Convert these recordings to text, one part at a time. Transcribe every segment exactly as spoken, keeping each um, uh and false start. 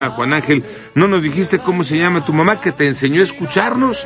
Juan Ángel, ¿no nos dijiste cómo se llama tu mamá que te enseñó a escucharnos?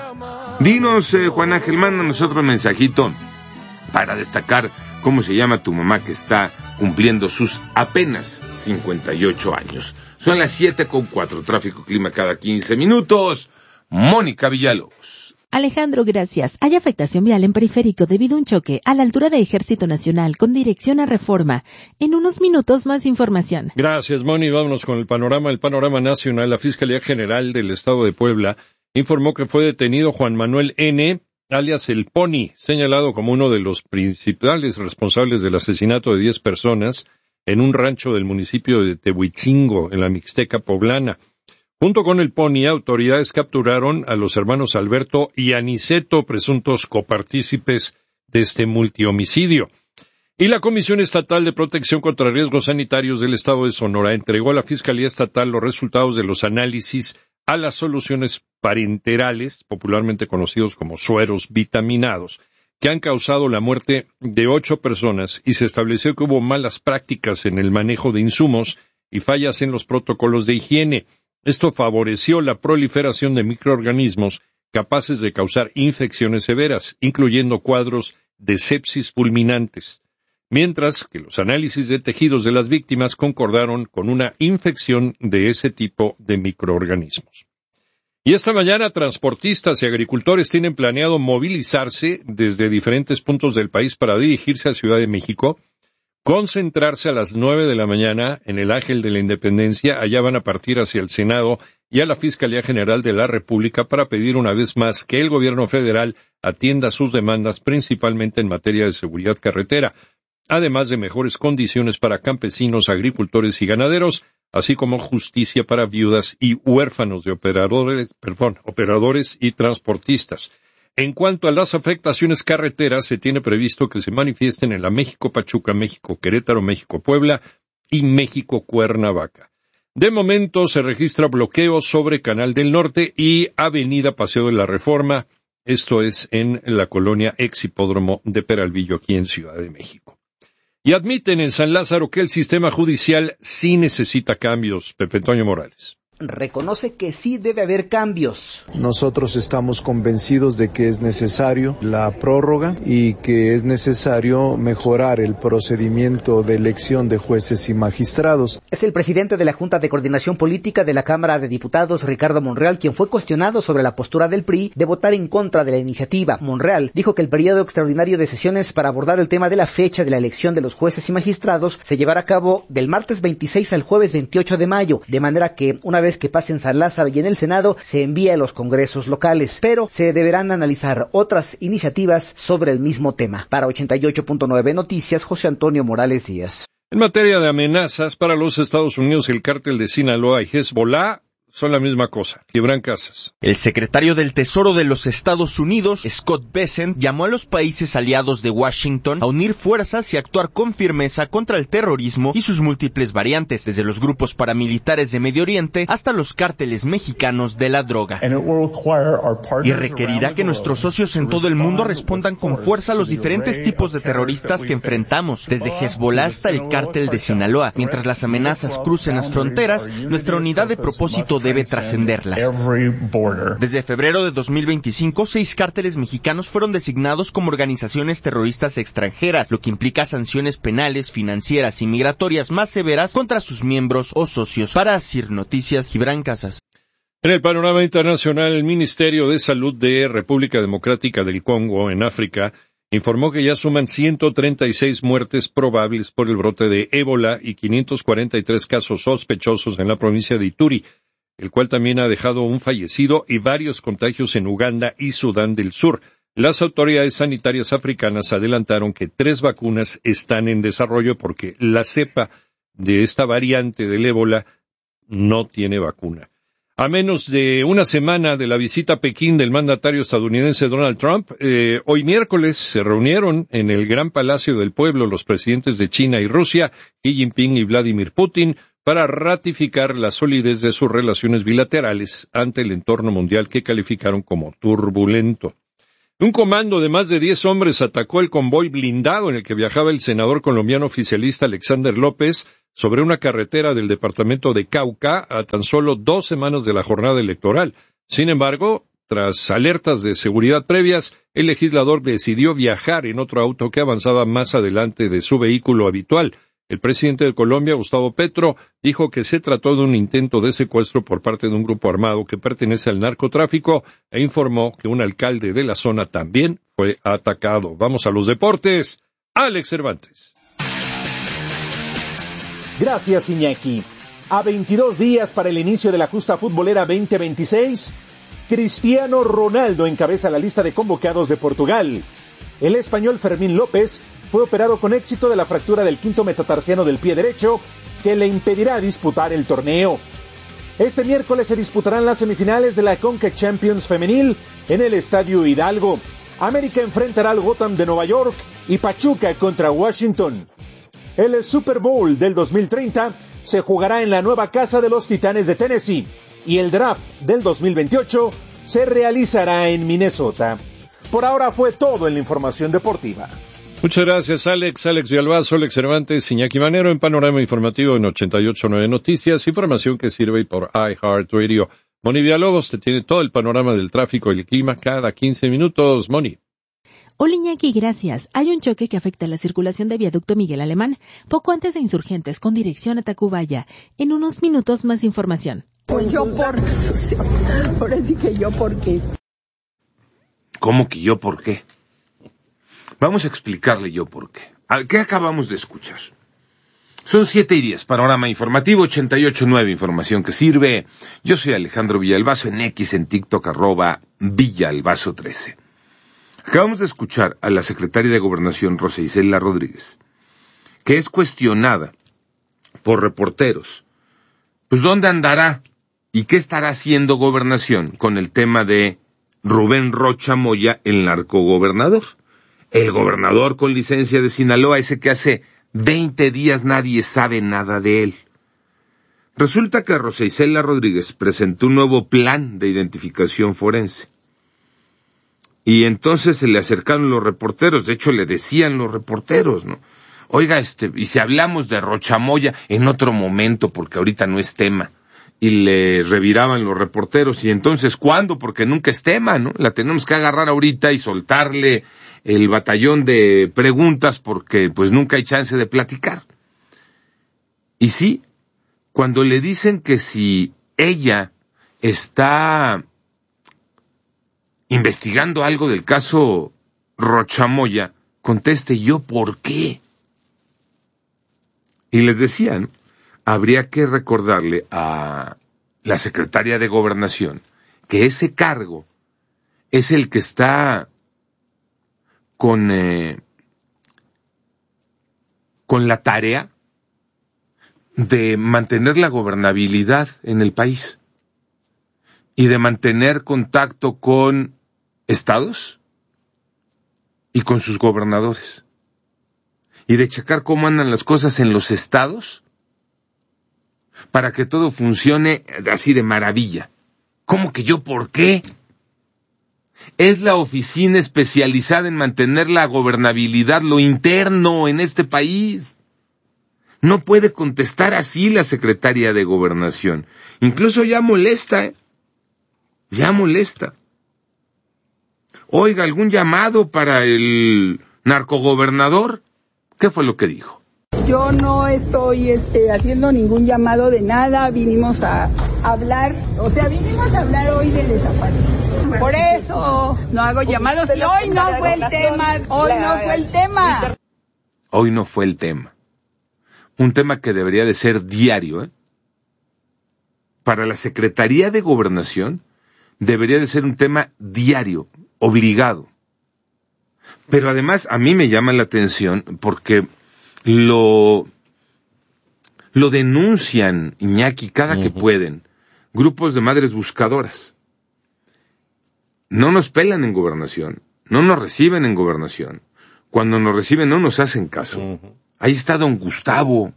Dinos, eh, Juan Ángel, mándanos otro mensajito para destacar cómo se llama tu mamá que está cumpliendo sus apenas cincuenta y ocho años. Son las siete con cuatro, tráfico clima cada quince minutos. Mónica Villalobos. Alejandro, gracias. Hay afectación vial en Periférico debido a un choque a la altura de Ejército Nacional con dirección a Reforma. En unos minutos más información. Gracias, Moni. Vámonos con el panorama. El panorama nacional. La Fiscalía General del Estado de Puebla informó que fue detenido Juan Manuel N., alias El Pony, señalado como uno de los principales responsables del asesinato de diez personas en un rancho del municipio de Tehuitzingo, en la Mixteca poblana. Junto con el Pony, autoridades capturaron a los hermanos Alberto y Aniceto, presuntos copartícipes de este multihomicidio. Y la Comisión Estatal de Protección contra Riesgos Sanitarios del Estado de Sonora entregó a la Fiscalía Estatal los resultados de los análisis a las soluciones parenterales, popularmente conocidos como sueros vitaminados, que han causado la muerte de ocho personas, y se estableció que hubo malas prácticas en el manejo de insumos y fallas en los protocolos de higiene. Esto favoreció la proliferación de microorganismos capaces de causar infecciones severas, incluyendo cuadros de sepsis fulminantes, mientras que los análisis de tejidos de las víctimas concordaron con una infección de ese tipo de microorganismos. Y esta mañana, transportistas y agricultores tienen planeado movilizarse desde diferentes puntos del país para dirigirse a Ciudad de México, concentrarse a las nueve de la mañana en el Ángel de la Independencia. Allá van a partir hacia el Senado y a la Fiscalía General de la República para pedir una vez más que el gobierno federal atienda sus demandas, principalmente en materia de seguridad carretera, además de mejores condiciones para campesinos, agricultores y ganaderos, así como justicia para viudas y huérfanos de operadores, perdón, operadores y transportistas. En cuanto a las afectaciones carreteras, se tiene previsto que se manifiesten en la México-Pachuca, México-Querétaro, México-Puebla y México-Cuernavaca. De momento se registra bloqueo sobre Canal del Norte y Avenida Paseo de la Reforma, esto es en la colonia ex hipódromo de Peralvillo, aquí en Ciudad de México. Y admiten en San Lázaro que el sistema judicial sí necesita cambios. Pepe Toño Morales. Reconoce que sí debe haber cambios. Nosotros estamos convencidos de que es necesario la prórroga y que es necesario mejorar el procedimiento de elección de jueces y magistrados. Es el presidente de la Junta de Coordinación Política de la Cámara de Diputados, Ricardo Monreal, quien fue cuestionado sobre la postura del P R I de votar en contra de la iniciativa. Monreal dijo que el periodo extraordinario de sesiones para abordar el tema de la fecha de la elección de los jueces y magistrados se llevará a cabo del martes veintiséis al jueves veintiocho de mayo, de manera que una vez que pase en San Lázaro y en el Senado, se envía a los congresos locales, pero se deberán analizar otras iniciativas sobre el mismo tema. Para ochenta y ocho punto nueve Noticias, José Antonio Morales Díaz. En materia de amenazas para los Estados Unidos, el cártel de Sinaloa y Hezbollah son la misma cosa, quiebran casas. El secretario del Tesoro de los Estados Unidos, Scott Bessent, llamó a los países aliados de Washington a unir fuerzas y actuar con firmeza contra el terrorismo y sus múltiples variantes, desde los grupos paramilitares de Medio Oriente hasta los cárteles mexicanos de la droga. Y requerirá que nuestros socios en todo el mundo respondan con fuerza a los diferentes tipos de terroristas que enfrentamos, desde Hezbollah hasta el cártel de Sinaloa. Mientras las amenazas crucen las fronteras, nuestra unidad de propósito debe trascenderlas. Desde febrero de dos mil veinticinco, seis cárteles mexicanos fueron designados como organizaciones terroristas extranjeras, lo que implica sanciones penales, financieras y migratorias más severas contra sus miembros o socios. Para Asir Noticias, Gibran Casas. En el panorama internacional, el Ministerio de Salud de República Democrática del Congo, en África, informó que ya suman ciento treinta y seis muertes probables por el brote de ébola y quinientos cuarenta y tres casos sospechosos en la provincia de Ituri, el cual también ha dejado un fallecido y varios contagios en Uganda y Sudán del Sur. Las autoridades sanitarias africanas adelantaron que tres vacunas están en desarrollo porque la cepa de esta variante del ébola no tiene vacuna. A menos de una semana de la visita a Pekín del mandatario estadounidense Donald Trump, eh, hoy miércoles se reunieron en el Gran Palacio del Pueblo los presidentes de China y Rusia, Xi Jinping y Vladimir Putin, para ratificar la solidez de sus relaciones bilaterales ante el entorno mundial que calificaron como turbulento. Un comando de más de diez hombres atacó el convoy blindado en el que viajaba el senador colombiano oficialista Alexander López sobre una carretera del departamento de Cauca a tan solo dos semanas de la jornada electoral. Sin embargo, tras alertas de seguridad previas, el legislador decidió viajar en otro auto que avanzaba más adelante de su vehículo habitual. El presidente de Colombia, Gustavo Petro, dijo que se trató de un intento de secuestro por parte de un grupo armado que pertenece al narcotráfico e informó que un alcalde de la zona también fue atacado. Vamos a los deportes. Alex Cervantes. Gracias, Iñaki. A veintidós días para el inicio de la justa futbolera veinte veintiséis, Cristiano Ronaldo encabeza la lista de convocados de Portugal. El español Fermín López fue operado con éxito de la fractura del quinto metatarsiano del pie derecho, que le impedirá disputar el torneo. Este miércoles se disputarán las semifinales de la Conca Champions Femenil en el Estadio Hidalgo. América enfrentará al Gotham de Nueva York y Pachuca contra Washington. El Super Bowl del dos mil treinta se jugará en la nueva casa de los Titanes de Tennessee y el draft del dos mil veintiocho se realizará en Minnesota. Por ahora fue todo en la información deportiva. Muchas gracias, Alex. Alex Villalbazo, Alex Cervantes, Iñaki Manero en Panorama Informativo en ochenta y ocho punto nueve Noticias, información que sirve por iHeartRadio. Moni Villalobos te tiene todo el panorama del tráfico y el clima cada quince minutos. Moni. Hola, Iñaki, gracias. Hay un choque que afecta la circulación de Viaducto Miguel Alemán, poco antes de Insurgentes, con dirección a Tacubaya. En unos minutos más información. Pues yo por... Ahora sí que yo por qué. ¿Cómo que yo por qué? Vamos a explicarle yo por qué. ¿Qué acabamos de escuchar? Son siete y diez, Panorama Informativo, ochenta y ocho punto nueve, información que sirve. Yo soy Alejandro Villalbazo, en X, en TikTok, arroba Villalbazo trece. Acabamos de escuchar a la secretaria de Gobernación, Rosa Isela Rodríguez, que es cuestionada por reporteros. Pues, ¿dónde andará? ¿Y qué estará haciendo Gobernación con el tema de Rubén Rocha Moya, el narcogobernador? El gobernador con licencia de Sinaloa, ese que hace veinte días nadie sabe nada de él. Resulta que Rosa Isela Rodríguez presentó un nuevo plan de identificación forense. Y entonces se le acercaron los reporteros, de hecho le decían los reporteros, ¿no? Oiga, este, y si hablamos de Rocha Moya en otro momento, porque ahorita no es tema. Y le reviraban los reporteros, y entonces, ¿cuándo? Porque nunca es tema, ¿no? La tenemos que agarrar ahorita y soltarle el batallón de preguntas porque pues nunca hay chance de platicar. Y sí, cuando le dicen que si ella está investigando algo del caso Rocha Moya, conteste yo por qué. Y les decía, ¿no? Habría que recordarle a la secretaria de Gobernación que ese cargo es el que está con, eh, con la tarea de mantener la gobernabilidad en el país y de mantener contacto con estados y con sus gobernadores y de checar cómo andan las cosas en los estados para que todo funcione así de maravilla. ¿Cómo que yo por qué? Es la oficina especializada en mantener la gobernabilidad, lo interno en este país. No puede contestar así la secretaria de Gobernación. Incluso ya molesta, ¿eh? Ya molesta. Oiga, ¿algún llamado para el narcogobernador? ¿Qué fue lo que dijo? Yo no estoy este, haciendo ningún llamado de nada, vinimos a hablar, o sea, vinimos a hablar hoy de desaparición. Por eso no hago llamados y hoy no fue el tema, hoy no fue el tema. Hoy no fue el tema. Un tema que debería de ser diario, ¿eh? Para la Secretaría de Gobernación debería de ser un tema diario, obligado. Pero además a mí me llama la atención porque lo, lo denuncian, Iñaki, cada uh-huh. que pueden, grupos de madres buscadoras. No nos pelan en Gobernación, no nos reciben en Gobernación. Cuando nos reciben no nos hacen caso. Uh-huh. Ahí está don Gustavo,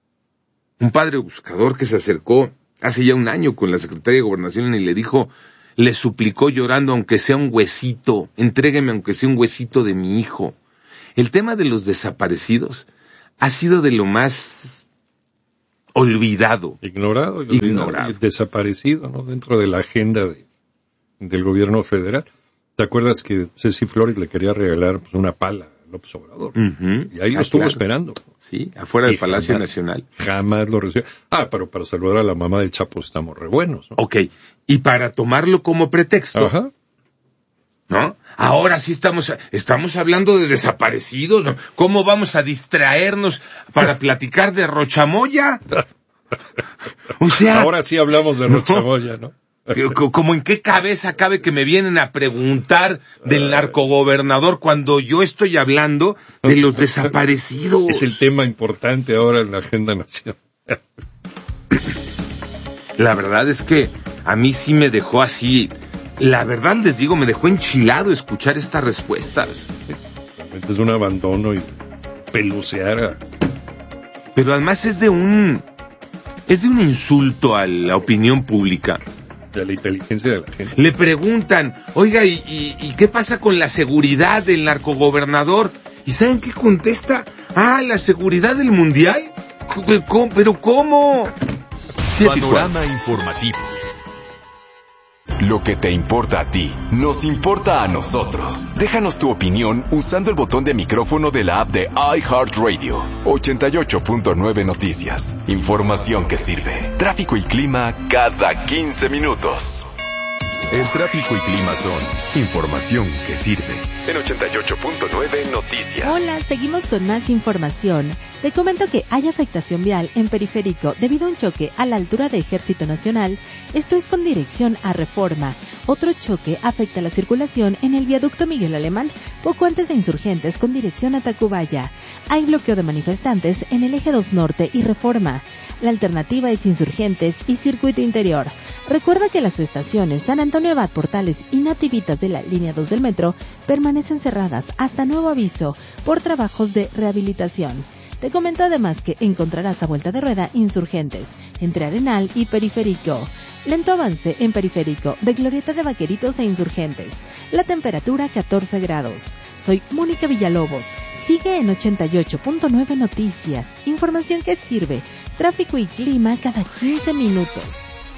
un padre buscador que se acercó hace ya un año con la Secretaría de Gobernación y le dijo, le suplicó llorando, aunque sea un huesito, entrégueme aunque sea un huesito de mi hijo. El tema de los desaparecidos ha sido de lo más olvidado. Ignorado. Ignorado. Desaparecido, ¿no? Dentro de la agenda de, del gobierno federal. ¿Te acuerdas que Ceci Flores le quería regalar pues, una pala a López Obrador? Uh-huh. Y ahí lo ah, estuvo claro. esperando. Sí, afuera del y Palacio jamás, Nacional. Jamás lo recibió. Ah, pero para saludar a la mamá del Chapo estamos re buenos, ¿no? Ok, y para tomarlo como pretexto, Ajá. ¿no? Ahora sí estamos, estamos hablando de desaparecidos, ¿no? ¿Cómo vamos a distraernos para platicar de Rochamoya? O sea... Ahora sí hablamos de Rochamoya, ¿no? Como en qué cabeza cabe que me vienen a preguntar del narcogobernador cuando yo estoy hablando de los desaparecidos. Es el tema importante ahora en la agenda nacional. La verdad es que a mí sí me dejó así, la verdad les digo, me dejó enchilado escuchar estas respuestas. Es un abandono y pelucear a... Pero además es de un, es de un insulto a la opinión pública. De la inteligencia de la gente. Le preguntan, oiga, ¿y, y, ¿y qué pasa con la seguridad del narcogobernador? ¿Y saben qué contesta? Ah, ¿la seguridad del mundial? ¿Cómo? ¿Pero cómo? Panorama informativo. Lo que te importa a ti, nos importa a nosotros. Déjanos tu opinión usando el botón de micrófono de la app de iHeartRadio. ochenta y ocho punto nueve Noticias. Información que sirve. Tráfico y clima cada quince minutos. El tráfico y clima son información que sirve. En ochenta y ocho punto nueve Noticias. Hola, seguimos con más información. Te comento que hay afectación vial en Periférico debido a un choque a la altura de Ejército Nacional. Esto es con dirección a Reforma. Otro choque afecta la circulación en el viaducto Miguel Alemán, poco antes de Insurgentes con dirección a Tacubaya. Hay bloqueo de manifestantes en el eje dos Norte y Reforma. La alternativa es Insurgentes y Circuito Interior. Recuerda que las estaciones San Antonio Abad, Portales y Nativitas de la línea dos del metro permanecen cerradas hasta nuevo aviso por trabajos de rehabilitación. Te comento además que encontrarás a vuelta de rueda Insurgentes entre Arenal y Periférico. Lento avance en Periférico de Glorieta de Vaqueritos e Insurgentes. La temperatura catorce grados. Soy Mónica Villalobos. Sigue en ochenta y ocho punto nueve Noticias. Información que sirve. Tráfico y clima cada quince minutos.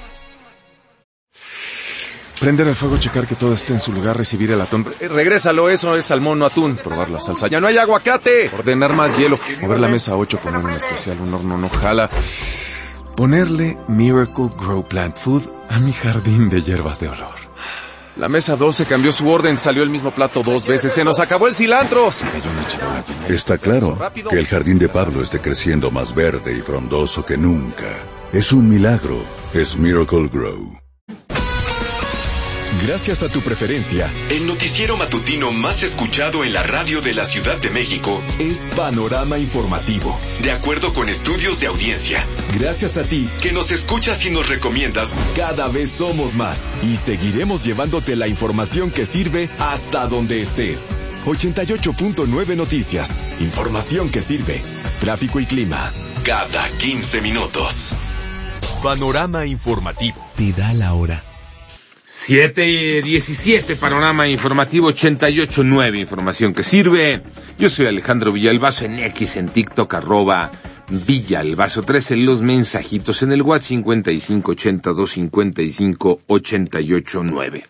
Prender el fuego, checar que todo esté en su lugar, recibir el atún. Eh, regrésalo, eso es salmón, no atún. Probar la salsa. ¡Ya no hay aguacate! Ordenar más hielo. Mover la mesa a ocho, poner un especial, un horno no jala. Ponerle Miracle Grow Plant Food a mi jardín de hierbas de olor. La mesa doce cambió su orden, salió el mismo plato dos veces. ¡Se nos acabó el cilantro! Se cayó una charola. Está claro que el jardín de Pablo esté creciendo más verde y frondoso que nunca. Es un milagro. Es Miracle Grow. Gracias a tu preferencia, el noticiero matutino más escuchado en la radio de la Ciudad de México es Panorama Informativo, de acuerdo con estudios de audiencia. Gracias a ti, que nos escuchas y nos recomiendas, cada vez somos más y seguiremos llevándote la información que sirve hasta donde estés. ochenta y ocho punto nueve Noticias, información que sirve. Tráfico y clima, cada quince minutos. Panorama Informativo. Te da la hora. siete y diecisiete, Panorama Informativo ochenta y ocho punto nueve, información que sirve. Yo soy Alejandro Villalbazo, en X, en TikTok, arroba Villalbazo tres, en los mensajitos en el WhatsApp cincuenta y cinco ochenta y dos cincuenta y cinco ochenta y ocho nueve.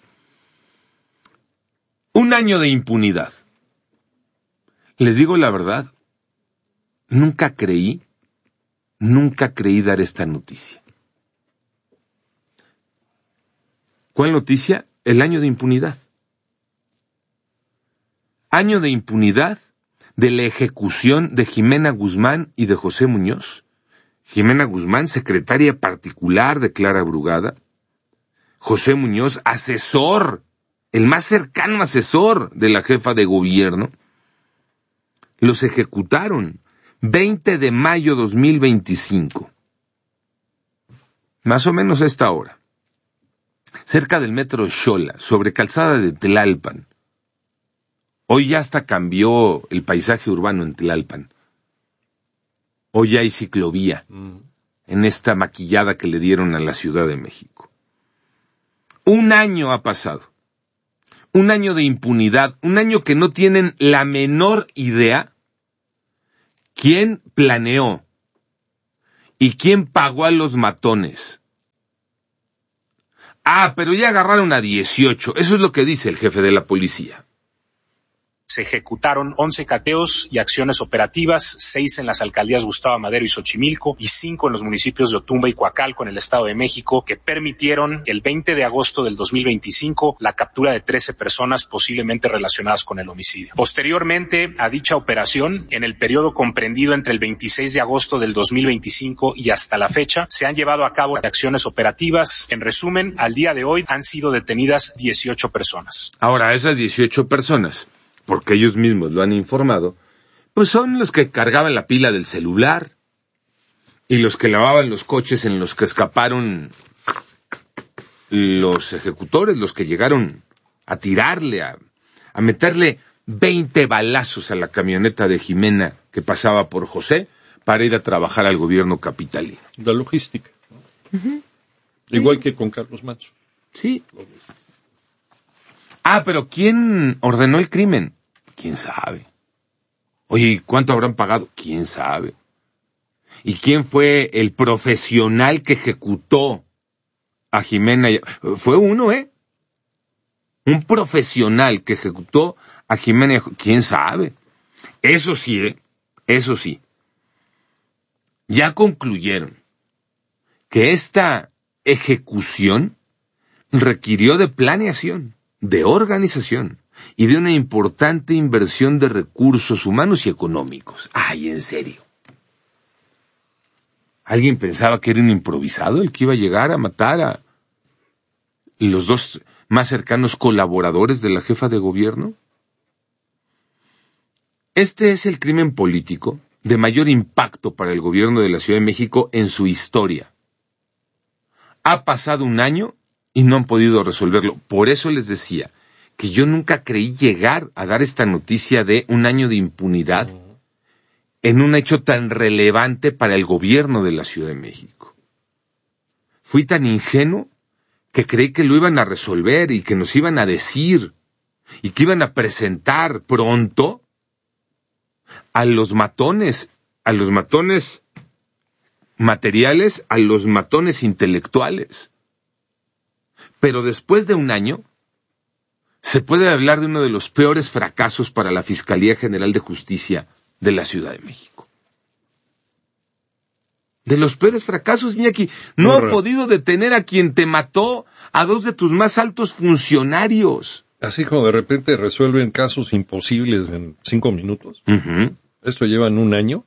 Un año de impunidad. Les digo la verdad, nunca creí, nunca creí dar esta noticia. ¿Cuál noticia? El año de impunidad. Año de impunidad de la ejecución de Jimena Guzmán y de José Muñoz. Jimena Guzmán, secretaria particular de Clara Brugada. José Muñoz, asesor, el más cercano asesor de la jefa de gobierno. Los ejecutaron veinte de mayo de dos mil veinticinco. Más o menos a esta hora. Cerca del metro Xola, sobre Calzada de Tlalpan. Hoy ya hasta cambió el paisaje urbano en Tlalpan. Hoy ya hay ciclovía mm. en esta maquillada que le dieron a la Ciudad de México. Un año ha pasado. Un año de impunidad, un año que no tienen la menor idea quién planeó y quién pagó a los matones. Ah, pero ya agarraron a dieciocho, eso es lo que dice el jefe de la policía. Se ejecutaron once cateos y acciones operativas, seis en las alcaldías Gustavo Amadero y Xochimilco y cinco en los municipios de Otumba y Coacalco en el Estado de México, que permitieron el veinte de agosto del dos mil veinticinco la captura de trece personas posiblemente relacionadas con el homicidio. Posteriormente a dicha operación, en el periodo comprendido entre el veintiséis de agosto del dos mil veinticinco y hasta la fecha, se han llevado a cabo acciones operativas. En resumen, al día de hoy han sido detenidas dieciocho personas. Ahora, esas dieciocho personas, porque ellos mismos lo han informado, pues son los que cargaban la pila del celular y los que lavaban los coches en los que escaparon los ejecutores, los que llegaron a tirarle, a, a meterle veinte balazos a la camioneta de Jimena que pasaba por José para ir a trabajar al gobierno capitalino. La logística. Uh-huh. Igual que con Carlos Manso. Sí. Ah, pero ¿quién ordenó el crimen? ¿Quién sabe? Oye, ¿cuánto habrán pagado? ¿Quién sabe? ¿Y quién fue el profesional que ejecutó a Jimena? Fue uno, ¿eh? Un profesional que ejecutó a Jimena. ¿Quién sabe? Eso sí, ¿eh? Eso sí. Ya concluyeron que esta ejecución requirió de planeación, de organización y de una importante inversión de recursos humanos y económicos. Ay, en serio. ¿Alguien pensaba que era un improvisado el que iba a llegar a matar a los dos más cercanos colaboradores de la jefa de gobierno? Este es el crimen político de mayor impacto para el gobierno de la Ciudad de México en su historia. Ha pasado un año y no han podido resolverlo. Por eso les decía que yo nunca creí llegar a dar esta noticia de un año de impunidad en un hecho tan relevante para el gobierno de la Ciudad de México. Fui tan ingenuo que creí que lo iban a resolver y que nos iban a decir y que iban a presentar pronto a los matones, a los matones materiales, a los matones intelectuales. Pero después de un año, se puede hablar de uno de los peores fracasos para la Fiscalía General de Justicia de la Ciudad de México. De los peores fracasos, Iñaki. No ha podido detener a quien te mató, a dos de tus más altos funcionarios. Así como de repente resuelven casos imposibles en cinco minutos. Uh-huh. Esto llevan un año.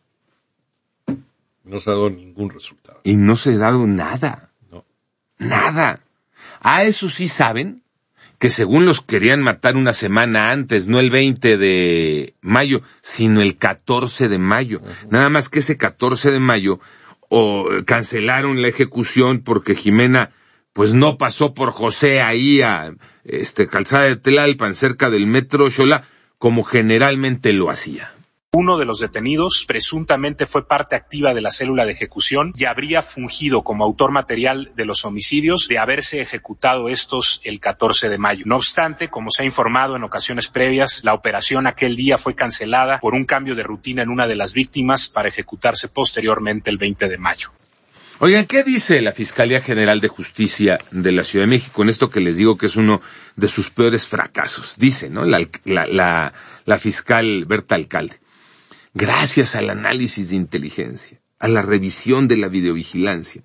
No se ha dado ningún resultado. Y no se ha dado nada. No. Nada. Ah, eso sí saben, que según los querían matar una semana antes, no el veinte de mayo, sino el catorce de mayo. Uh-huh. Nada más que ese catorce de mayo o cancelaron la ejecución porque Jimena pues no pasó por José ahí a este Calzada de Tlalpan, cerca del metro Xola, como generalmente lo hacía. Uno de los detenidos presuntamente fue parte activa de la célula de ejecución y habría fungido como autor material de los homicidios de haberse ejecutado estos el catorce de mayo. No obstante, como se ha informado en ocasiones previas, la operación aquel día fue cancelada por un cambio de rutina en una de las víctimas para ejecutarse posteriormente el veinte de mayo. Oigan, ¿qué dice la Fiscalía General de Justicia de la Ciudad de México en esto que les digo que es uno de sus peores fracasos? Dice, ¿no? La, la, la, la fiscal Berta Alcalde. Gracias al análisis de inteligencia, a la revisión de la videovigilancia.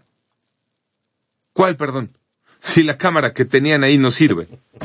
¿Cuál, perdón? Si la cámara que tenían ahí no sirve.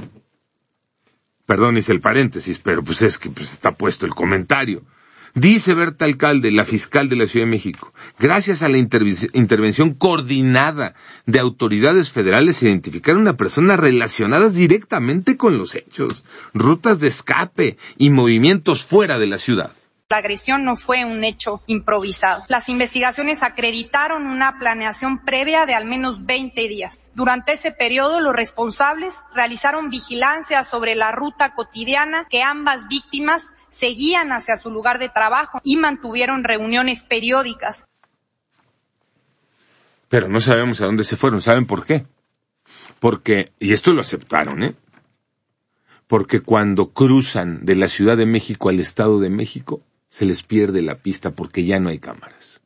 Perdón, hice el paréntesis, pero pues es que pues está puesto el comentario. Dice Berta Alcalde, la fiscal de la Ciudad de México, gracias a la interv- intervención coordinada de autoridades federales se identificaron a personas relacionadas directamente con los hechos, rutas de escape y movimientos fuera de la ciudad. La agresión no fue un hecho improvisado. Las investigaciones acreditaron una planeación previa de al menos veinte días. Durante ese periodo, los responsables realizaron vigilancia sobre la ruta cotidiana que ambas víctimas seguían hacia su lugar de trabajo y mantuvieron reuniones periódicas. Pero no sabemos a dónde se fueron. ¿Saben por qué? Porque, y esto lo aceptaron, ¿eh? Porque cuando cruzan de la Ciudad de México al Estado de México, se les pierde la pista porque ya no hay cámaras.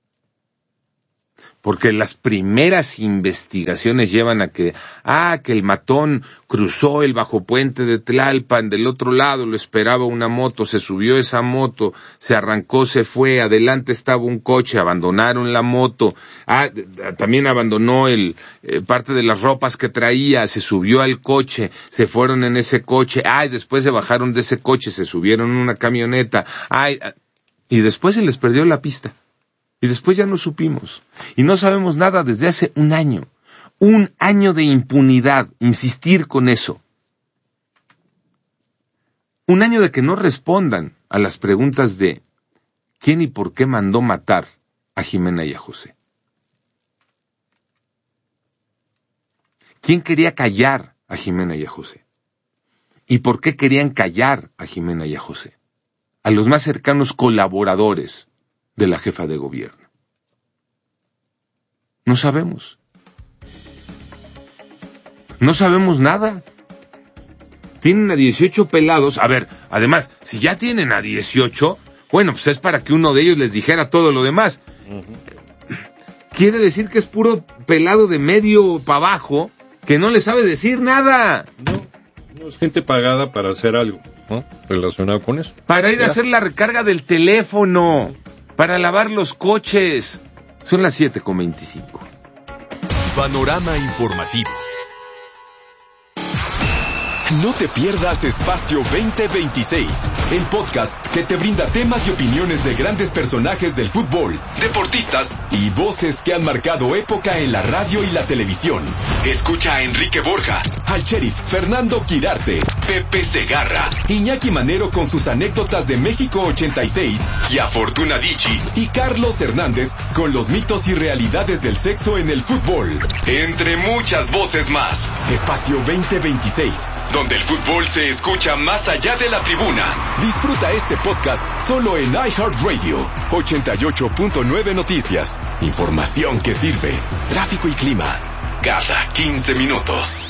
Porque las primeras investigaciones llevan a que, ah, que el matón cruzó el bajopuente de Tlalpan, del otro lado lo esperaba una moto, se subió esa moto, se arrancó, se fue, adelante estaba un coche, abandonaron la moto, ah, también abandonó el eh, parte de las ropas que traía, se subió al coche, se fueron en ese coche, ah, y después se bajaron de ese coche, se subieron en una camioneta, ah, y después se les perdió la pista. Y después ya no supimos. Y no sabemos nada desde hace un año. Un año de impunidad. Insistir con eso. Un año de que no respondan a las preguntas de ¿quién y por qué mandó matar a Jimena y a José? ¿Quién quería callar a Jimena y a José? ¿Y por qué querían callar a Jimena y a José? A los más cercanos colaboradores de la jefa de gobierno. No sabemos. No sabemos nada. Tienen a dieciocho pelados. A ver, además, si ya tienen a dieciocho, bueno, pues es para que uno de ellos les dijera todo lo demás. Uh-huh. Quiere decir que es puro pelado de medio para abajo que no le sabe decir nada. No, no es gente pagada para hacer algo, ¿no? Relacionado con eso. Para ir ¿Ya? a hacer la recarga del teléfono. Para lavar los coches. Son las siete con veinticinco. Panorama informativo. No te pierdas Espacio veinte veintiséis, el podcast que te brinda temas y opiniones de grandes personajes del fútbol, deportistas y voces que han marcado época en la radio y la televisión. Escucha a Enrique Borja, al sheriff Fernando Quirarte, Pepe Segarra, Iñaki Manero con sus anécdotas de México ochenta y seis y a Fortuna Dicci y Carlos Hernández con los mitos y realidades del sexo en el fútbol. Entre muchas voces más. Espacio veinte veintiséis, donde el fútbol se escucha más allá de la tribuna. Disfruta este podcast solo en iHeartRadio. ochenta y ocho punto nueve Noticias. Información que sirve. Tráfico y clima. Cada quince minutos.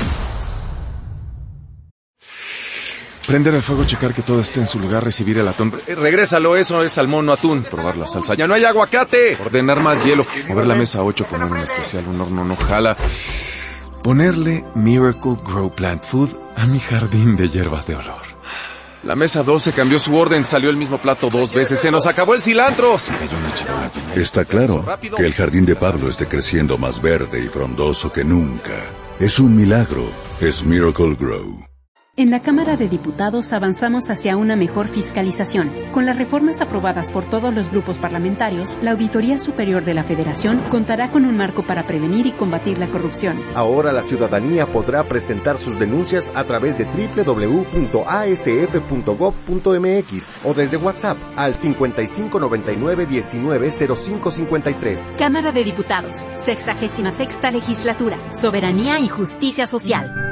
Prender el fuego, checar que todo esté en su lugar, recibir el atún. Eh, regrésalo, eso es salmón, no atún. Probar la salsa. ¡Ya no hay aguacate! Ordenar más hielo. Mover la mesa ocho con un especial, un horno no jala. Ponerle Miracle Grow Plant Food a mi jardín de hierbas de olor. La mesa doce cambió su orden, salió el mismo plato dos veces, se nos acabó el cilantro. Se cayó una charola. Está claro que el jardín de Pablo esté creciendo más verde y frondoso que nunca. Es un milagro, es Miracle Grow. En la Cámara de Diputados avanzamos hacia una mejor fiscalización. Con las reformas aprobadas por todos los grupos parlamentarios, la Auditoría Superior de la Federación contará con un marco para prevenir y combatir la corrupción. Ahora la ciudadanía podrá presentar sus denuncias a través de doble u doble u doble u punto a s f punto gob punto m x o desde WhatsApp al cincuenta y cinco noventa y nueve diecinueve cero cinco cincuenta y tres. Cámara de Diputados, sexagésima sexta legislatura, soberanía y justicia social.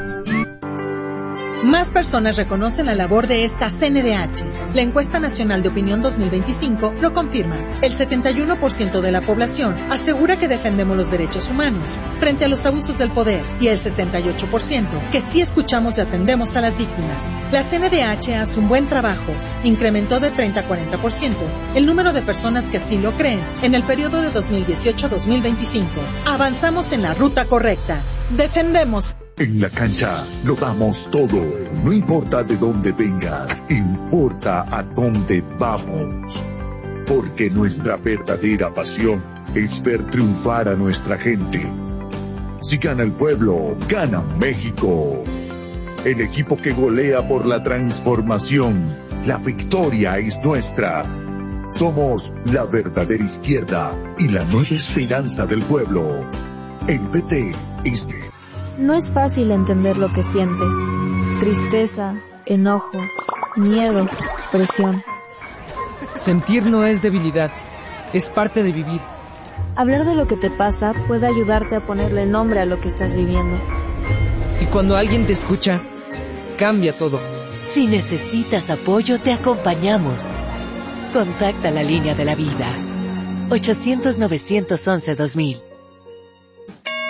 Más personas reconocen la labor de esta C N D H. La encuesta nacional de opinión dos mil veinticinco lo confirma. El setenta y uno por ciento de la población asegura que defendemos los derechos humanos frente a los abusos del poder y el sesenta y ocho por ciento que sí escuchamos y atendemos a las víctimas. La C N D H hace un buen trabajo. Incrementó de treinta a cuarenta por ciento el número de personas que así lo creen en el periodo de dos mil dieciocho a dos mil veinticinco. Avanzamos en la ruta correcta. Defendemos. En la cancha lo damos todo. No importa de dónde vengas, importa a dónde vamos. Porque nuestra verdadera pasión es ver triunfar a nuestra gente. Si gana el pueblo, gana México. El equipo que golea por la transformación. La victoria es nuestra. Somos la verdadera izquierda y la nueva esperanza del pueblo. El P T es de... No es fácil entender lo que sientes. Tristeza, enojo, miedo, presión. Sentir no es debilidad, es parte de vivir. Hablar de lo que te pasa puede ayudarte a ponerle nombre a lo que estás viviendo. Y cuando alguien te escucha, cambia todo. Si necesitas apoyo, te acompañamos. Contacta la línea de la vida. ochocientos, novecientos once, dos mil.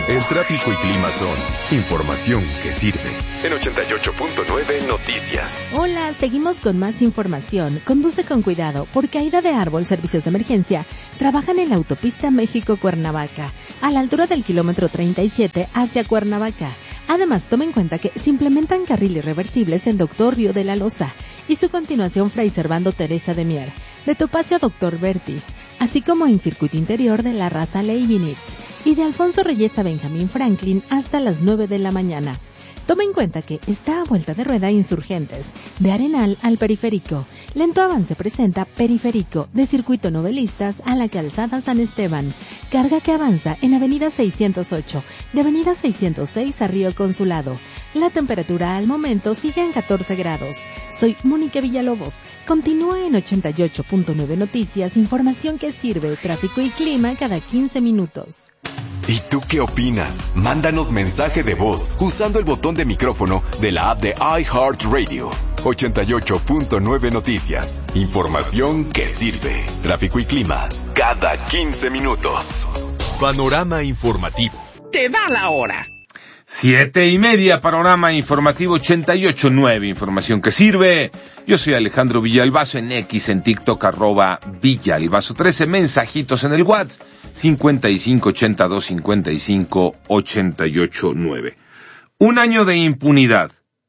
El tráfico y clima son información que sirve. En ochenta y ocho punto nueve Noticias. Hola, seguimos con más información. Conduce con cuidado, por caída de árbol, servicios de emergencia trabajan en la autopista México-Cuernavaca, a la altura del kilómetro treinta y siete hacia Cuernavaca. Además, tome en cuenta que se implementan carriles reversibles en Doctor Río de la Loza y su continuación Fray Servando Teresa de Mier, de Topacio a Doctor Vertis, así como en circuito interior de la Raza Leibniz y de Alfonso Reyes a Benjamín Franklin hasta las nueve de la mañana. Tome en cuenta que está a vuelta de rueda Insurgentes, de Arenal al Periférico. Lento avance presenta Periférico, de Circuito Novelistas a la Calzada San Esteban. Carga que avanza en Avenida seiscientos ocho, de Avenida seiscientos seis a Río Consulado. La temperatura al momento sigue en catorce grados. Soy Mónica Villalobos. Continúa en ochenta y ocho punto nueve Noticias, información que sirve, tráfico y clima cada quince minutos. ¿Y tú qué opinas? Mándanos mensaje de voz usando el botón de micrófono de la app de iHeartRadio. ochenta y ocho punto nueve Noticias. Información que sirve. Tráfico y clima cada quince minutos. Panorama informativo. Te da la hora. Siete y media, panorama informativo ochenta y ocho punto nueve, información que sirve. Yo soy Alejandro Villalbazo, en X, en TikTok, arroba Villalbazo trece, mensajitos en el WhatsApp, cincuenta y cinco ochenta y dos cincuenta y cinco ochenta y ocho nueve. Un año de impunidad.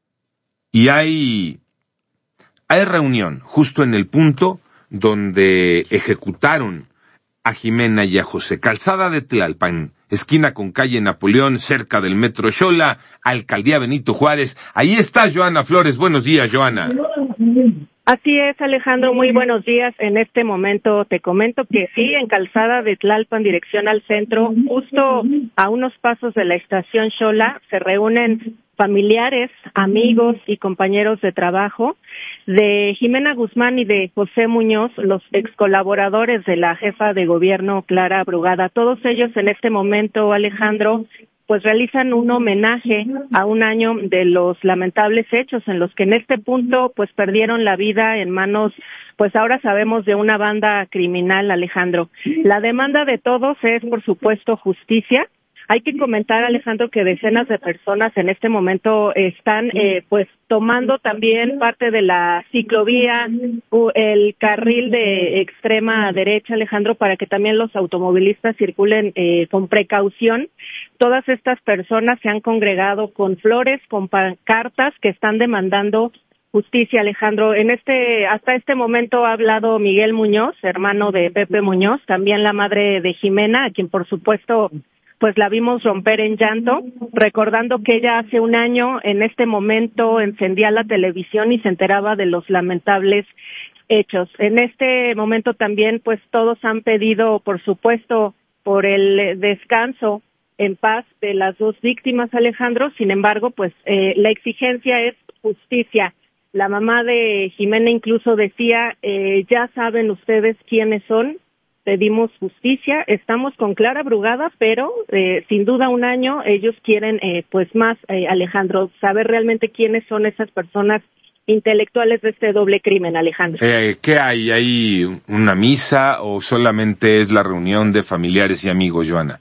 Y hay, hay reunión justo en el punto donde ejecutaron a Jimena y a José. Calzada de Tlalpan, esquina con calle Napoleón, cerca del Metro Xola, Alcaldía Benito Juárez. Ahí está Joana Flores. Buenos días, Joana. Así es, Alejandro, muy buenos días. En este momento te comento que sí, en Calzada de Tlalpan, dirección al centro, justo a unos pasos de la estación Xola, se reúnen familiares, amigos y compañeros de trabajo de Jimena Guzmán y de José Muñoz, los ex colaboradores de la jefa de gobierno Clara Brugada. Todos ellos en este momento, Alejandro, pues realizan un homenaje a un año de los lamentables hechos en los que en este punto pues perdieron la vida en manos, pues ahora sabemos, de una banda criminal, Alejandro. La demanda de todos es, por supuesto, justicia. Hay que comentar, Alejandro, que decenas de personas en este momento están eh, pues tomando también parte de la ciclovía, el carril de extrema derecha, Alejandro, para que también los automovilistas circulen eh, con precaución. Todas estas personas se han congregado con flores, con pancartas que están demandando justicia, Alejandro. En este, hasta este momento ha hablado Miguel Muñoz, hermano de Pepe Muñoz, también la madre de Jimena, a quien por supuesto pues la vimos romper en llanto, recordando que ella hace un año en este momento encendía la televisión y se enteraba de los lamentables hechos. En este momento también pues todos han pedido, por supuesto, por el descanso en paz de las dos víctimas, Alejandro. Sin embargo, pues eh, la exigencia es justicia. La mamá de Jimena incluso decía, eh, ya saben ustedes quiénes son, pedimos justicia, estamos con Clara Brugada, pero eh, sin duda un año ellos quieren eh, pues más, eh, Alejandro, saber realmente quiénes son esas personas intelectuales de este doble crimen, Alejandro. Eh, ¿Qué hay? ¿Hay una misa o solamente es la reunión de familiares y amigos, Joana?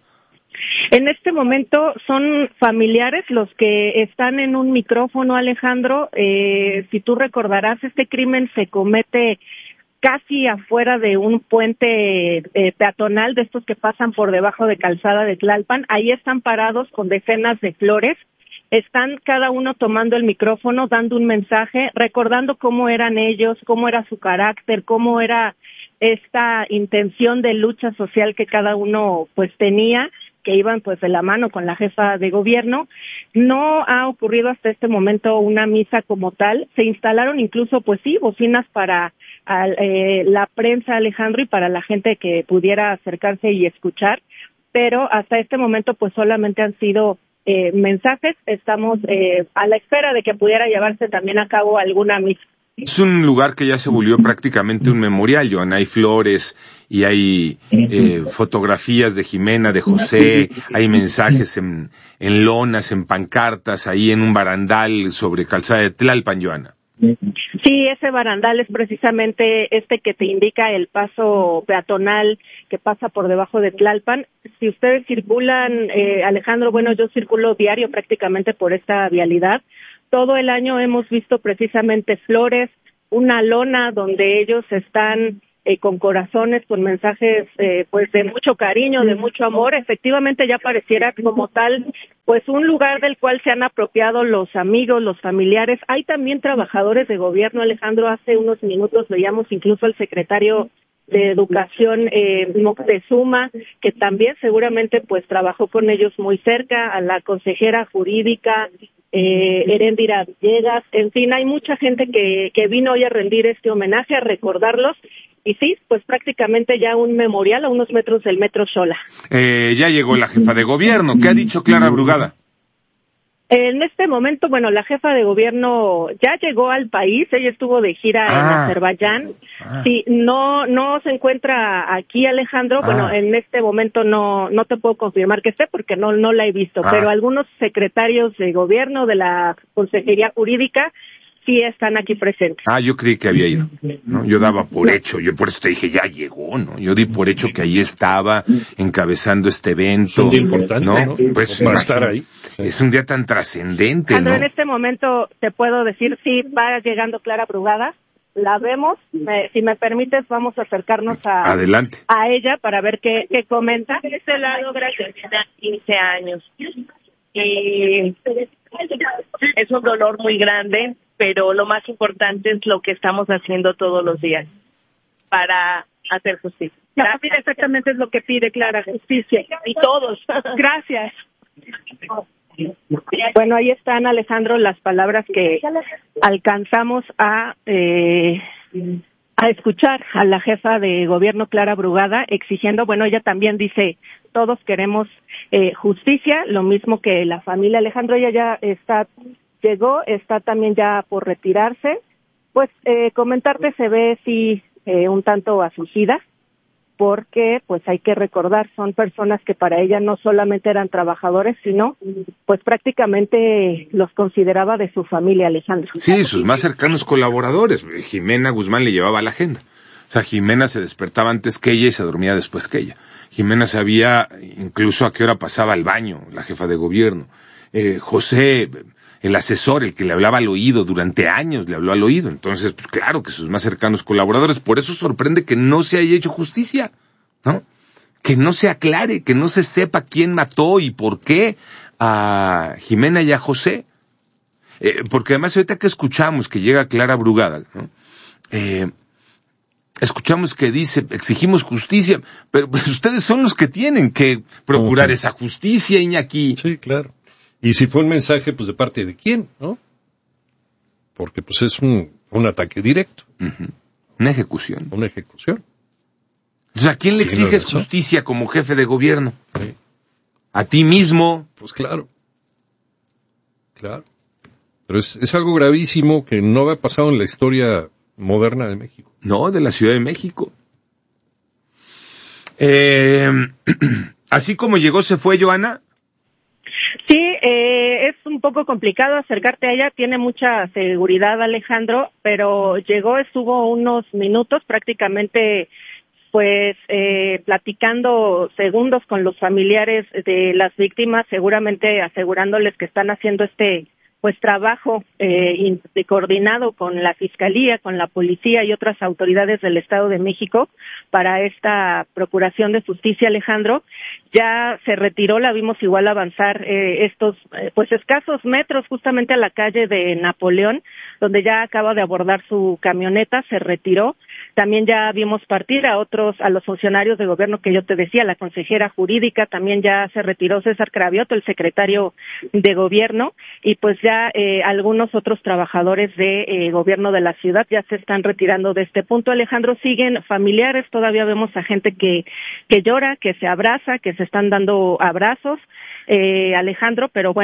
En este momento son familiares los que están en un micrófono, Alejandro. Eh, si tú recordarás, este crimen se comete casi afuera de un puente eh, peatonal, de estos que pasan por debajo de Calzada de Tlalpan. Ahí están parados con decenas de flores. Están cada uno tomando el micrófono, dando un mensaje, recordando cómo eran ellos, cómo era su carácter, cómo era esta intención de lucha social que cada uno pues tenía, que iban pues de la mano con la jefa de gobierno. No ha ocurrido hasta este momento una misa como tal. Se instalaron incluso, pues sí, bocinas para a, eh, la prensa, Alejandro, y para la gente que pudiera acercarse y escuchar, pero hasta este momento pues solamente han sido eh, mensajes. Estamos eh, a la espera de que pudiera llevarse también a cabo alguna misa. Es un lugar que ya se volvió prácticamente un memorial, Joan. Hay flores y hay eh, fotografías de Jimena, de José, hay mensajes en, en lonas, en pancartas, ahí en un barandal sobre Calzada de Tlalpan, Joana. Sí, ese barandal es precisamente este que te indica el paso peatonal que pasa por debajo de Tlalpan. Si ustedes circulan, eh, Alejandro, bueno, yo circulo diario prácticamente por esta vialidad. Todo el año hemos visto precisamente flores, una lona donde ellos están eh, con corazones, con mensajes eh, pues de mucho cariño, de mucho amor. Efectivamente ya pareciera como tal pues un lugar del cual se han apropiado los amigos, los familiares. Hay también trabajadores de gobierno, Alejandro. Hace unos minutos veíamos incluso al secretario de Educación eh, Moctezuma, que también seguramente pues trabajó con ellos muy cerca, a la consejera jurídica eh, Heréndira Villegas. En fin, hay mucha gente que, que vino hoy a rendir este homenaje, a recordarlos. Y sí, pues prácticamente ya un memorial a unos metros del Metro Xola. Eh, ya llegó la jefa de gobierno. ¿Qué ha dicho Clara Brugada? En este momento, bueno, la jefa de gobierno ya llegó al país. Ella estuvo de gira ah. en Azerbaiyán. Ah. Sí, no no se encuentra aquí, Alejandro. Ah. Bueno, en este momento no no te puedo confirmar que esté porque no no la he visto. Ah. Pero algunos secretarios de gobierno de la Consejería Jurídica sí están aquí presentes. Ah, yo creí que había ido, ¿no? Yo daba por no. hecho, yo por eso te dije, ya llegó, ¿no? Yo di por hecho que ahí estaba encabezando este evento. Es un día importante, ¿no? ¿no? Pues va a estar ahí. Es un día tan trascendente, André, ¿no? En este momento te puedo decir, sí, va llegando Clara Brugada, la vemos, me, si me permites vamos a acercarnos a, Adelante. a ella para ver qué, qué comenta. Este lado, gracias, quince años. Y es un dolor muy grande, pero lo más importante es lo que estamos haciendo todos los días para hacer justicia. La familia exactamente es lo que pide, Clara, justicia. Y todos. Gracias. Bueno, ahí están, Alejandro, las palabras que alcanzamos a eh, a escuchar a la jefa de gobierno, Clara Brugada, exigiendo, bueno, ella también dice, todos queremos eh, justicia, lo mismo que la familia. Alejandro, ella ya está, llegó, está también ya por retirarse. Pues eh, comentarte, se ve sí eh, un tanto afligida, porque pues hay que recordar, son personas que para ella no solamente eran trabajadores, sino pues prácticamente los consideraba de su familia, Alejandro. Sí, sus más cercanos colaboradores. Jimena Guzmán le llevaba la agenda. O sea, Jimena se despertaba antes que ella y se dormía después que ella. Jimena sabía incluso a qué hora pasaba al baño, la jefa de gobierno. Eh, José, el asesor, el que le hablaba al oído, durante años le habló al oído. Entonces, pues claro que sus más cercanos colaboradores. Por eso sorprende que no se haya hecho justicia, ¿no? Que no se aclare, que no se sepa quién mató y por qué a Jimena y a José. Eh, porque además ahorita que escuchamos que llega Clara Brugada, ¿no? Eh, escuchamos que dice, exigimos justicia, pero pues ustedes son los que tienen que procurar okay. esa justicia, Iñaki. Sí, claro. Y si fue un mensaje, pues de parte de quién, ¿no? Porque pues es un, un ataque directo. Uh-huh. Una ejecución. Una ejecución. O sea, ¿a quién le exiges justicia como jefe de gobierno? Sí. ¿A ti mismo? Pues claro. Claro. Pero es, es algo gravísimo que no ha pasado en la historia moderna de México. No, de la Ciudad de México. Eh, así como llegó, se fue, Joana. Sí, eh, es un poco complicado acercarte a ella, tiene mucha seguridad, Alejandro, pero llegó, estuvo unos minutos prácticamente pues eh, platicando segundos con los familiares de las víctimas, seguramente asegurándoles que están haciendo este pues trabajo eh, coordinado con la Fiscalía, con la Policía y otras autoridades del Estado de México para esta procuración de justicia, Alejandro. Ya se retiró, la vimos igual avanzar eh, estos eh, pues escasos metros justamente a la calle de Napoleón, donde ya acaba de abordar su camioneta, se retiró. También ya vimos partir a otros, a los funcionarios de gobierno que yo te decía, la consejera jurídica, también ya se retiró César Cravioto, el secretario de gobierno, y pues ya eh, algunos otros trabajadores de eh, gobierno de la ciudad ya se están retirando de este punto. Alejandro, siguen familiares, todavía vemos a gente que, que llora, que se abraza, que se están dando abrazos, eh, Alejandro, pero bueno,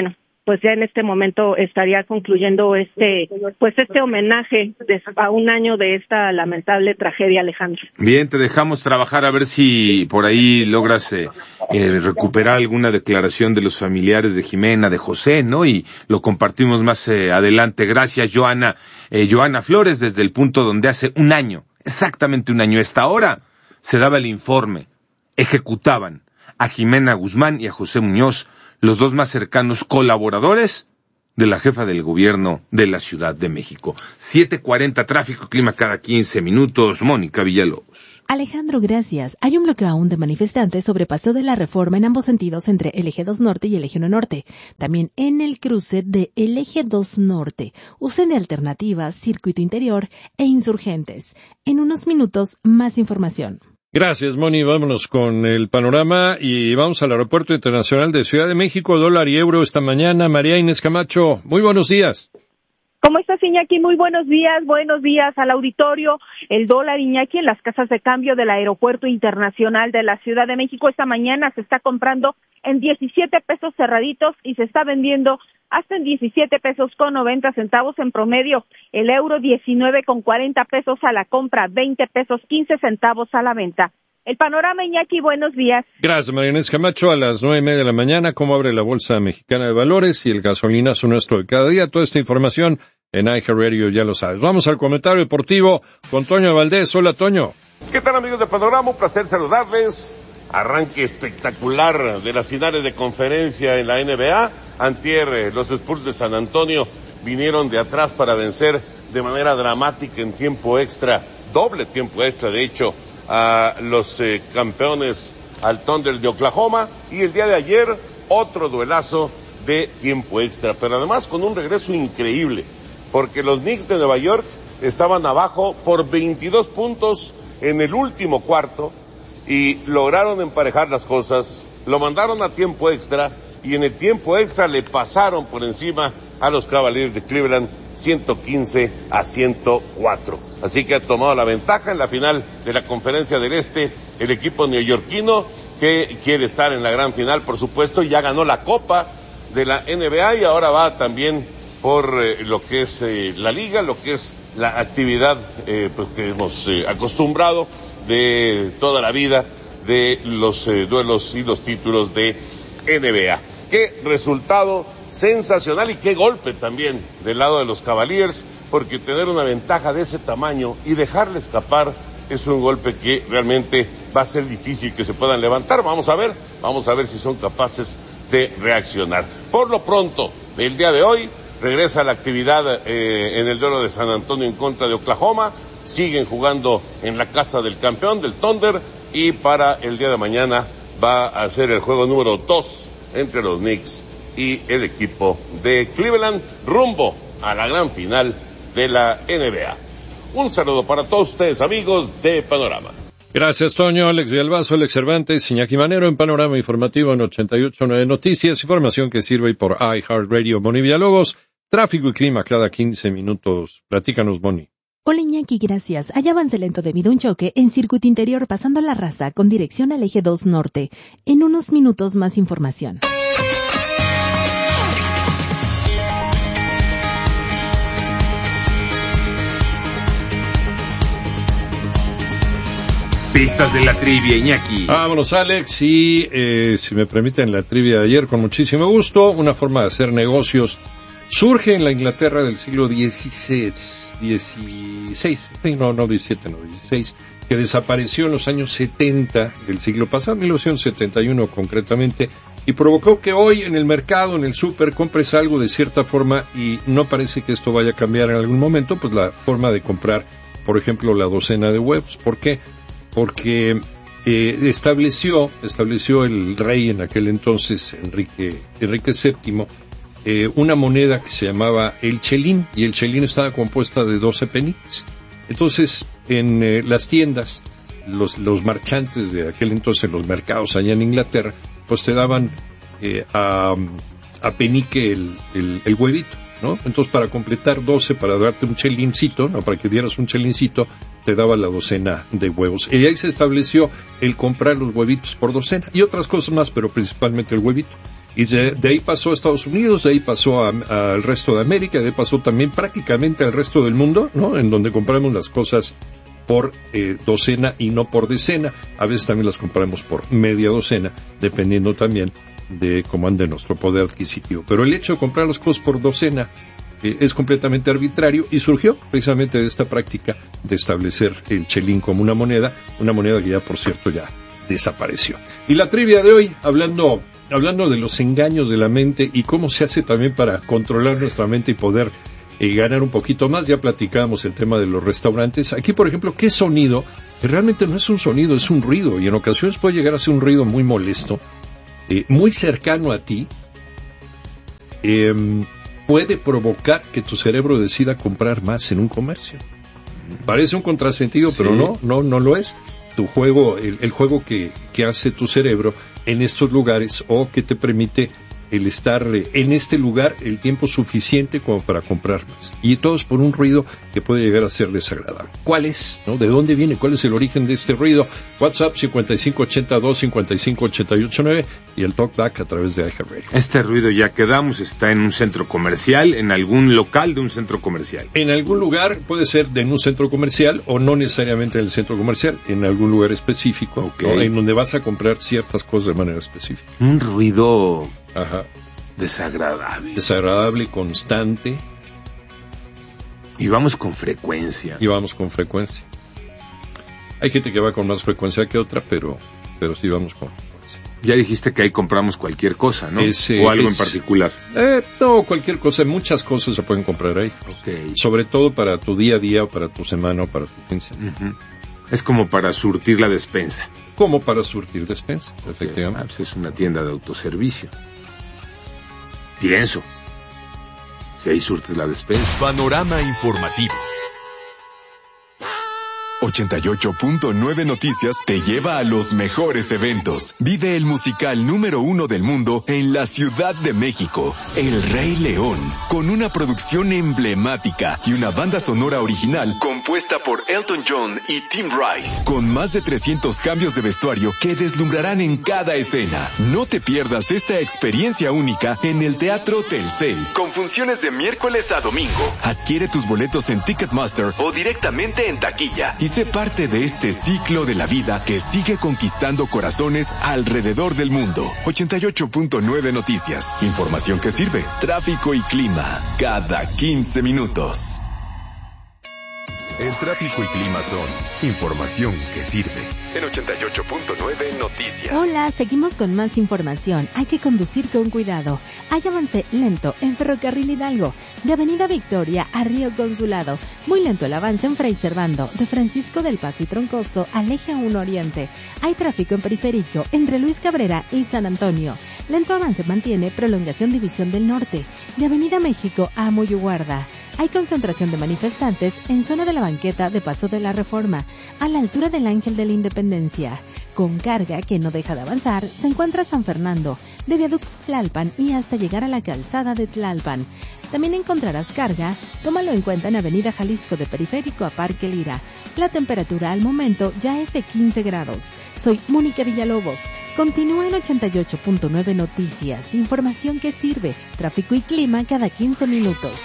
pues ya en este momento estaría concluyendo este, pues este homenaje de, a un año de esta lamentable tragedia, Alejandro. Bien, te dejamos trabajar a ver si por ahí logras eh, eh, recuperar alguna declaración de los familiares de Jimena, de José, ¿no? Y lo compartimos más eh, adelante. Gracias, Joana. Eh, Joana Flores, desde el punto donde hace un año, exactamente un año, a esta hora, se daba el informe. Ejecutaban a Jimena Guzmán y a José Muñoz, los dos más cercanos colaboradores de la jefa del gobierno de la Ciudad de México. siete cuarenta, tráfico, clima cada quince minutos. Mónica Villalobos. Alejandro, gracias. Hay un bloqueo aún de manifestantes sobre Paseo de la Reforma en ambos sentidos entre el Eje dos Norte y el Eje uno Norte. También en el cruce de el Eje dos Norte. Usen de alternativas, circuito interior e insurgentes. En unos minutos, más información. Gracias, Moni. Vámonos con el panorama y vamos al Aeropuerto Internacional de Ciudad de México. Dólar y euro esta mañana. María Inés Camacho, muy buenos días. ¿Cómo estás, Iñaki? Muy buenos días, buenos días al auditorio. El dólar, Iñaki, en las casas de cambio del Aeropuerto Internacional de la Ciudad de México esta mañana se está comprando en diecisiete pesos cerraditos y se está vendiendo hasta en diecisiete pesos con noventa centavos en promedio. El euro diecinueve con cuarenta pesos a la compra, veinte pesos quince centavos a la venta. El panorama, Iñaki, buenos días. Gracias, María Inés Camacho. A las nueve y media de la mañana, ¿cómo abre la Bolsa Mexicana de Valores y el gasolinazo nuestro de cada día? Toda esta información en iHeartRadio, ya lo sabes. Vamos al comentario deportivo con Toño Valdés. Hola, Toño. ¿Qué tal, amigos de Panorama? Un placer saludarles. Arranque espectacular de las finales de conferencia en la N B A. Antier, los Spurs de San Antonio vinieron de atrás para vencer de manera dramática en tiempo extra, doble tiempo extra, de hecho, a los eh, campeones, al Thunder de Oklahoma, y el día de ayer otro duelazo de tiempo extra, pero además con un regreso increíble, porque los Knicks de Nueva York estaban abajo por veintidós puntos en el último cuarto y lograron emparejar las cosas, lo mandaron a tiempo extra y en el tiempo extra le pasaron por encima a los Cavaliers de Cleveland ciento quince a ciento cuatro. Así que ha tomado la ventaja en la final de la Conferencia del Este el equipo neoyorquino, que quiere estar en la gran final, por supuesto, y ya ganó la Copa de la N B A y ahora va también por eh, lo que es eh, la Liga, lo que es la actividad eh, pues que hemos eh, acostumbrado de toda la vida de los eh, duelos y los títulos de N B A. Qué resultado sensacional y qué golpe también del lado de los Cavaliers, porque tener una ventaja de ese tamaño y dejarle escapar es un golpe que realmente va a ser difícil que se puedan levantar. Vamos a ver, vamos a ver si son capaces de reaccionar. Por lo pronto, el día de hoy regresa la actividad eh, en el duelo de San Antonio en contra de Oklahoma. Siguen jugando en la casa del campeón, del Thunder, y para el día de mañana va a ser el juego número dos entre los Knicks y el equipo de Cleveland, rumbo a la gran final de la N B A. Un saludo para todos ustedes, amigos de Panorama. Gracias, Toño. Alex Villalbazo, Alex Cervantes, Iñaki Manero en Panorama Informativo en ochenta y ocho punto nueve Noticias. Información que sirve por iHeartRadio. Moni Villalobos, tráfico y clima cada quince minutos. Platícanos, Moni. Hola, Iñaki, gracias. Hay avance lento debido a un choque en circuito interior pasando la Raza con dirección al Eje dos Norte. En unos minutos más información. Pistas de la trivia, Iñaki. Vámonos, Alex, y eh, si me permiten la trivia de ayer, con muchísimo gusto. Una forma de hacer negocios surge en la Inglaterra del siglo dieciséis, dieciséis, no, no diecisiete, no, dieciséis, que desapareció en los años setenta del siglo pasado, mil novecientos setenta y uno concretamente, y provocó que hoy en el mercado, en el súper, compres algo de cierta forma y no parece que esto vaya a cambiar en algún momento, pues la forma de comprar, por ejemplo, la docena de huevos. ¿Por qué? Porque eh, estableció, estableció el rey en aquel entonces, Enrique, Enrique séptimo, eh, una moneda que se llamaba el chelín, y el chelín estaba compuesta de doce peniques. Entonces, en eh, las tiendas, los, los marchantes de aquel entonces, los mercados allá en Inglaterra, pues te daban eh, a, a penique el, el, el huevito. ¿no? Entonces, para completar doce, para darte un chelincito, ¿no? Para que dieras un chelincito, te daba la docena de huevos. Y ahí se estableció el comprar los huevitos por docena. Y otras cosas más, pero principalmente el huevito. Y de, de ahí pasó a Estados Unidos, de ahí pasó al resto de América, de ahí pasó también prácticamente al resto del mundo, ¿no? En donde compramos las cosas por eh, docena y no por decena. A veces también las compramos por media docena, dependiendo también de cómo ande nuestro poder adquisitivo. Pero el hecho de comprar las cosas por docena eh, es completamente arbitrario y surgió precisamente de esta práctica de establecer el chelín como una moneda, una moneda que ya, por cierto, ya desapareció. Y la trivia de hoy, hablando, hablando de los engaños de la mente y cómo se hace también para controlar nuestra mente y poder eh, ganar un poquito más. Ya platicábamos el tema de los restaurantes. Aquí, por ejemplo, ¿qué sonido? Que realmente no es un sonido, es un ruido, y en ocasiones puede llegar a ser un ruido muy molesto, Eh, muy cercano a ti, eh, puede provocar que tu cerebro decida comprar más en un comercio. Parece un contrasentido, sí, pero no, no, no lo es. Tu juego, el, el juego que, que hace tu cerebro en estos lugares, o que te permite el estar en este lugar el tiempo suficiente como para comprar más. Y todo es por un ruido que puede llegar a ser desagradable. ¿Cuál es? ¿No? ¿De dónde viene? ¿Cuál es el origen de este ruido? WhatsApp cincuenta y cinco ochenta y dos cincuenta y cinco ochenta y ocho nueve y el Talkback a través de iHeartRadio. Este ruido, ya quedamos, está en un centro comercial, en algún local de un centro comercial. En algún lugar, puede ser de en un centro comercial o no necesariamente en el centro comercial, en algún lugar específico, okay, ¿no? En donde vas a comprar ciertas cosas de manera específica. Un ruido... Ajá. Desagradable. Desagradable, constante. Y vamos con frecuencia. Y vamos con frecuencia. Hay gente que va con más frecuencia que otra, pero, pero sí vamos con frecuencia. Ya dijiste que ahí compramos cualquier cosa, ¿no? Ese, o algo es, en particular. Eh, no, cualquier cosa. Muchas cosas se pueden comprar ahí. Okay. Sobre todo para tu día a día, o para tu semana, o para tu quince. Uh-huh. Es como para surtir la despensa. Como para surtir despensa, okay, efectivamente. Ah, pues es una tienda de autoservicio. Pienso. Si ahí surtes la despensa. Panorama informativo. ochenta y ocho punto nueve Noticias te lleva a los mejores eventos. Vive el musical número uno del mundo en la Ciudad de México, El Rey León, con una producción emblemática y una banda sonora original compuesta por Elton John y Tim Rice, con más de trescientos cambios de vestuario que deslumbrarán en cada escena. No te pierdas esta experiencia única en el Teatro Telcel, con funciones de miércoles a domingo. Adquiere tus boletos en Ticketmaster o directamente en taquilla y sé parte de este ciclo de la vida que sigue conquistando corazones alrededor del mundo. ochenta y ocho punto nueve Noticias. Información que sirve. Tráfico y clima. Cada quince minutos. El tráfico y clima son información que sirve. En ochenta y ocho punto nueve Noticias. Hola, seguimos con más información. Hay que conducir con cuidado. Hay avance lento en Ferrocarril Hidalgo, de Avenida Victoria a Río Consulado. Muy lento el avance en Fray Servando, de Francisco del Paso y Troncoso al Eje uno Oriente. Hay tráfico en Periférico, entre Luis Cabrera y San Antonio. Lento avance mantiene Prolongación División del Norte, de Avenida México a Moyuguarda. Hay concentración de manifestantes en zona de la banqueta de Paso de la Reforma, a la altura del Ángel de la Independencia. Con carga que no deja de avanzar, se encuentra San Fernando, de Viaducto Tlalpan y hasta llegar a la calzada de Tlalpan. También encontrarás carga, tómalo en cuenta en Avenida Jalisco de Periférico a Parque Lira. La temperatura al momento ya es de quince grados. Soy Mónica Villalobos. Continúa en ochenta y ocho punto nueve Noticias. Información que sirve. Tráfico y clima cada quince minutos.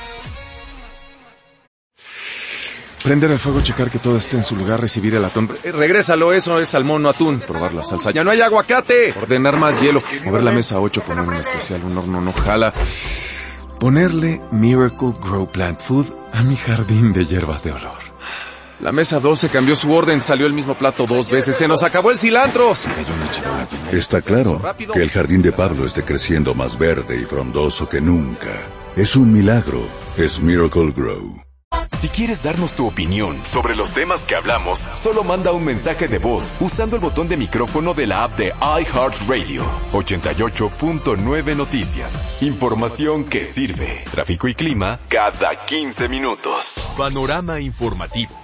Prender el fuego, checar que todo esté en su lugar, recibir el atún. Eh, regrésalo, eso es salmón, no atún. Probar la salsa. ¡Ya no hay aguacate! Ordenar más hielo. Mover la mesa ocho, poner un especial, un horno no jala. Ponerle Miracle Grow Plant Food a mi jardín de hierbas de olor. La mesa doce cambió su orden, salió el mismo plato dos veces. ¡Se nos acabó el cilantro! Se cayó una charola. Está claro que el jardín de Pablo esté creciendo más verde y frondoso que nunca. Es un milagro. Es Miracle Grow. Si quieres darnos tu opinión sobre los temas que hablamos, solo manda un mensaje de voz usando el botón de micrófono de la app de iHeartRadio. ochenta y ocho punto nueve Noticias. Información que sirve. Tráfico y clima cada quince minutos. Panorama informativo.